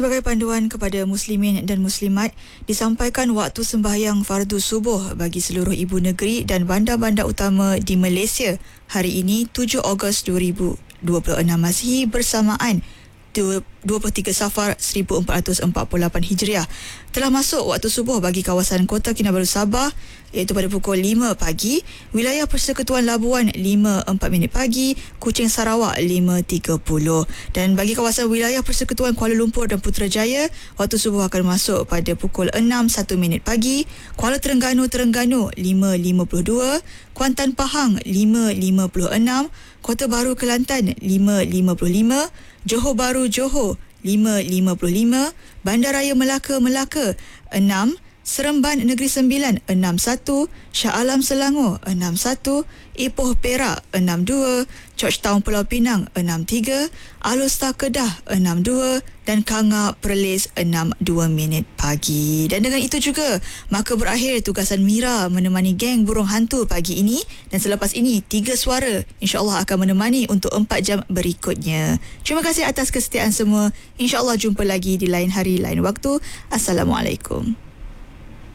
Sebagai panduan kepada muslimin dan muslimat, disampaikan waktu sembahyang fardu subuh bagi seluruh ibu negeri dan bandar-bandar utama di Malaysia hari ini 7 Ogos 2026 Masihi bersamaan 23 Safar 1448 Hijriah. Telah masuk waktu subuh bagi kawasan Kota Kinabalu Sabah iaitu pada pukul 5 pagi, wilayah Persekutuan Labuan 5.4 pagi, Kuching Sarawak 5.30 dan bagi kawasan wilayah Persekutuan Kuala Lumpur dan Putrajaya waktu subuh akan masuk pada pukul 6.1 pagi, Kuala Terengganu 5.52, Kuantan Pahang 5.56, Kota Baru Kelantan 5.55, Johor Bahru Johor 5.55, Bandaraya Melaka 6, Seremban Negeri Sembilan 61, Shah Alam Selangor 61, Ipoh Perak 62, Georgetown Pulau Pinang 63, Alor Kedah 62 dan Kanga Perlis 6.2 pagi. Dan dengan itu juga maka berakhir tugasan Mira menemani geng burung hantu pagi ini, dan selepas ini 3 suara insya-Allah akan menemani untuk 4 jam berikutnya. Terima kasih atas kesetiaan semua. Insya-Allah jumpa lagi di lain hari lain waktu. Assalamualaikum.